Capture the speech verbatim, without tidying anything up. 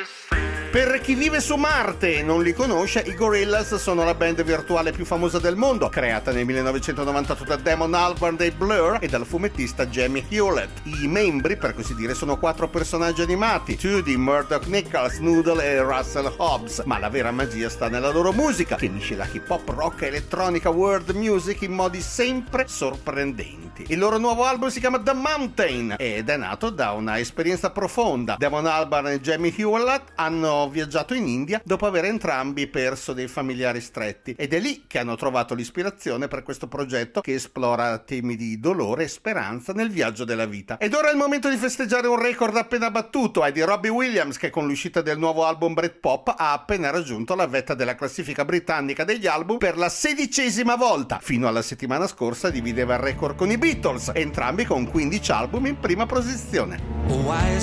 Per chi vive su Marte e non li conosce, i Gorillaz sono la band virtuale più famosa del mondo, creata nel millenovecentonovantotto da Damon Albarn dei Blur e dal fumettista Jamie Hewlett. I membri, per così dire, sono quattro personaggi animati: Tudy, Murdoch Nichols, Noodle e Russell Hobbs, ma la vera magia sta nella loro musica, che miscela hip hop, rock e elettronica world music in modi sempre sorprendenti. Il loro nuovo album si chiama The Mountain ed è nato da una esperienza profonda. Damon Albarn e Jamie Hewlett hanno viaggiato in India dopo aver entrambi perso dei familiari stretti, ed è lì che hanno trovato l'ispirazione per questo progetto che esplora temi di dolore e speranza nel viaggio della vita. Ed ora è il momento di festeggiare un record appena battuto. È di Robbie Williams, che con l'uscita del nuovo album Britpop ha appena raggiunto la vetta della classifica britannica degli album per la sedicesima volta. Fino alla settimana scorsa divideva il record con i Beatles, entrambi con quindici album in prima posizione.